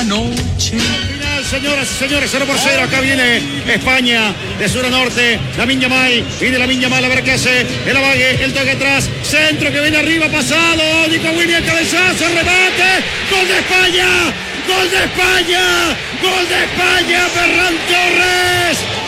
noche. Final, señoras y señores, 0-0. Acá viene España de sur a norte. Lamine Yamal, viene Lamine Yamal a ver qué hace. El avague, el toque atrás, centro que viene arriba, pasado. Nico Williams, cabezazo, remate. Gol de España. Gol de España. Gol de España. Ferran Torres.